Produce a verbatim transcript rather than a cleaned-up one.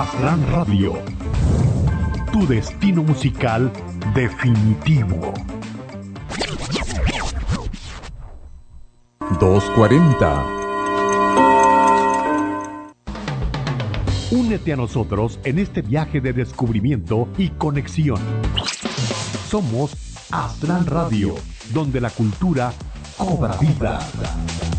Aztlán Radio, tu destino musical definitivo. dos cuarenta. Únete a nosotros en este viaje de descubrimiento y conexión. Somos Aztlán Radio, donde la cultura cobra vida.